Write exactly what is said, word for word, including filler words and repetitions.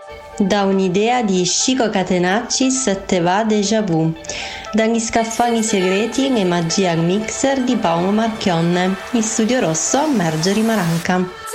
Da un'idea di Chico Catenaccis te va déjà vu, dagli scaffali segreti e magia al mixer di Paolo Marchionne, in studio rosso Margherita Maranca.